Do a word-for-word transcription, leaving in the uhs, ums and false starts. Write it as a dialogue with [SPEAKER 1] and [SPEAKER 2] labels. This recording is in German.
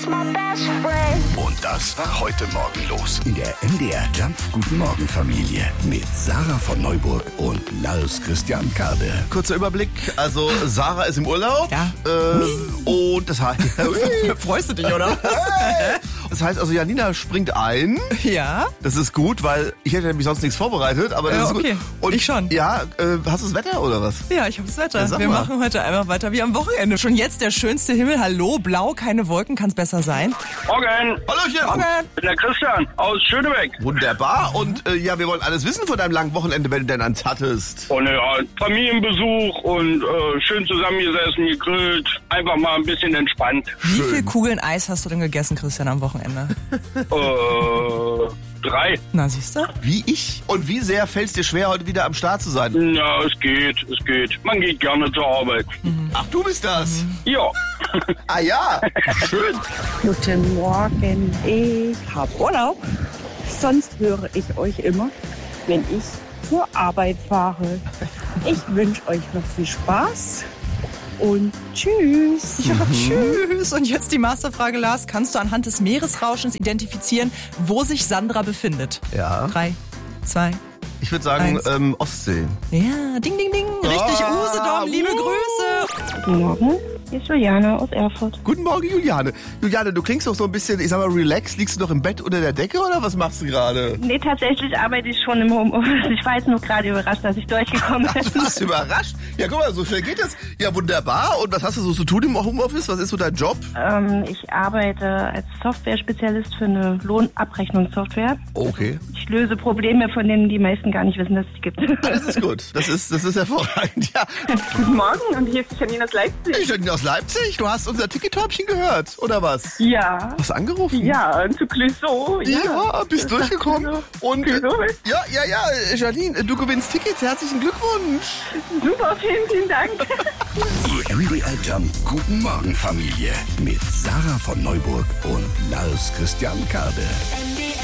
[SPEAKER 1] Und das war heute Morgen los in der M D R Jump Guten Morgen Familie mit Sarah von Neuburg und Lars Christian Karde.
[SPEAKER 2] Kurzer Überblick, also Sarah ist im Urlaub.
[SPEAKER 3] Ja.
[SPEAKER 2] Äh, und das heißt...
[SPEAKER 3] Freust du dich, oder?
[SPEAKER 2] Das heißt also, Janina springt ein.
[SPEAKER 3] Ja.
[SPEAKER 2] Das ist gut, weil ich hätte nämlich sonst nichts vorbereitet. Aber das
[SPEAKER 3] Ja,
[SPEAKER 2] ist
[SPEAKER 3] okay.
[SPEAKER 2] gut. Und
[SPEAKER 3] Ich schon.
[SPEAKER 2] Ja, äh, hast du das Wetter oder was?
[SPEAKER 3] Ja, ich habe das Wetter.
[SPEAKER 2] Ja, sag
[SPEAKER 3] Wir
[SPEAKER 2] mal.
[SPEAKER 3] machen heute einfach weiter wie am Wochenende. Schon jetzt der schönste Himmel. Hallo, blau, keine Wolken, kann's besser sein.
[SPEAKER 4] Morgen,
[SPEAKER 2] Hallöchen.
[SPEAKER 3] Morgen.
[SPEAKER 4] ich bin der Christian aus Schönebeck.
[SPEAKER 2] Wunderbar. Und äh, ja, wir wollen alles wissen von deinem langen Wochenende, wenn du denn eins hattest.
[SPEAKER 4] Und ja, Familienbesuch und äh, schön zusammengesessen, gegrillt, einfach mal ein bisschen entspannt.
[SPEAKER 3] Wie viel Kugeln Eis hast du denn gegessen, Christian, am Wochenende?
[SPEAKER 4] Äh, drei.
[SPEAKER 3] Na, siehst du?
[SPEAKER 2] Wie ich. Und wie sehr fällt es dir schwer, heute wieder am Start zu sein?
[SPEAKER 4] Ja, es geht, es geht. Man geht gerne zur Arbeit.
[SPEAKER 2] Ach, du bist das.
[SPEAKER 4] Ja.
[SPEAKER 2] Ah ja, schön.
[SPEAKER 5] Guten Morgen, ich habe Urlaub. Sonst höre ich euch immer, wenn ich zur Arbeit fahre. Ich wünsche euch noch viel Spaß und tschüss.
[SPEAKER 3] Ja, tschüss. Und jetzt die Masterfrage, Lars. Kannst du anhand des Meeresrauschens identifizieren, wo sich Sandra befindet?
[SPEAKER 2] Ja.
[SPEAKER 3] Drei, zwei,
[SPEAKER 2] Ich würde sagen,
[SPEAKER 3] Eins.
[SPEAKER 2] ähm, Ostsee.
[SPEAKER 3] ja, ding, ding, ding. Richtig,
[SPEAKER 2] Ah,
[SPEAKER 3] Usedom, liebe
[SPEAKER 2] uh.
[SPEAKER 3] Grüße.
[SPEAKER 6] Guten Morgen, hier ist Juliane aus Erfurt.
[SPEAKER 2] Guten Morgen, Juliane. Juliane, du klingst doch so ein bisschen, ich sag mal, relaxed. Liegst du doch im Bett unter der Decke oder was machst du gerade?
[SPEAKER 6] Nee, tatsächlich arbeite ich schon im Homeoffice. Ich war jetzt nur gerade überrascht, dass ich durchgekommen bin.
[SPEAKER 2] Du bist überrascht. Ja, guck mal, so schnell geht das. Ja, wunderbar. Und was hast du so zu tun im Homeoffice? Was ist so dein Job?
[SPEAKER 6] ähm, ich arbeite als Software-Spezialist für eine Lohnabrechnungssoftware.
[SPEAKER 2] Okay.
[SPEAKER 6] Ich löse Probleme, von denen die meisten gar nicht wissen, dass es die gibt.
[SPEAKER 2] Das ist gut. Das ist, das ist hervorragend. Ja.
[SPEAKER 7] Guten Morgen und hier ist Janine aus Leipzig.
[SPEAKER 2] Ich bin aus Leipzig. Du hast unser Tickettörbchen gehört, oder was?
[SPEAKER 7] Ja,
[SPEAKER 2] Hast du angerufen?
[SPEAKER 7] ja, zu Clouseau.
[SPEAKER 2] Ja, bist durchgekommen. Und äh,
[SPEAKER 7] Clouseau.
[SPEAKER 2] ja, ja, ja, Janine, du gewinnst Tickets. Herzlichen Glückwunsch.
[SPEAKER 7] Super, vielen, vielen Dank.
[SPEAKER 1] Die M D R Jump Guten Morgen Familie mit Sarah von Neuburg und Lars Christian Karde.